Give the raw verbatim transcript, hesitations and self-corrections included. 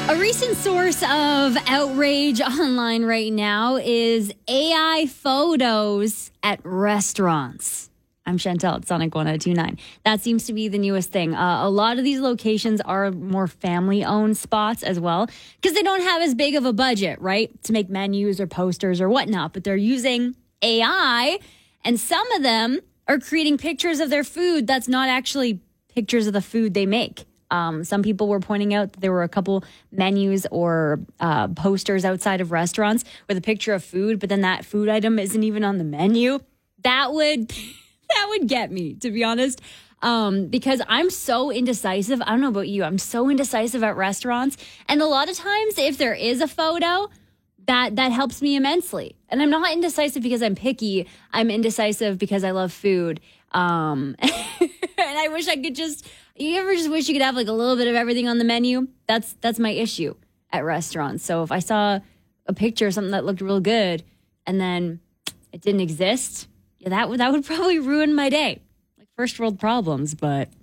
A recent source of outrage online right now is A I photos at restaurants. I'm Chantel at Sonic one oh two point nine. That seems to be the newest thing. Uh, a lot of these locations are more family-owned spots as well because they don't have as big of a budget, right, to make menus or posters or whatnot. But they're using A I, and some of them are creating pictures of their food that's not actually pictures of the food they make. Um, some people were pointing out that there were a couple menus or uh, posters outside of restaurants with a picture of food, but then that food item isn't even on the menu. That would that would get me, to be honest, um, because I'm so indecisive. I don't know about you. I'm so indecisive at restaurants. And a lot of times if there is a photo, that that helps me immensely. And I'm not indecisive because I'm picky. I'm indecisive because I love food. Um, and I wish I could just... You ever just wish you could have like a little bit of everything on the menu? That's that's my issue at restaurants. So if I saw a picture of something that looked real good and then it didn't exist, yeah, that would that would probably ruin my day. Like first world problems, but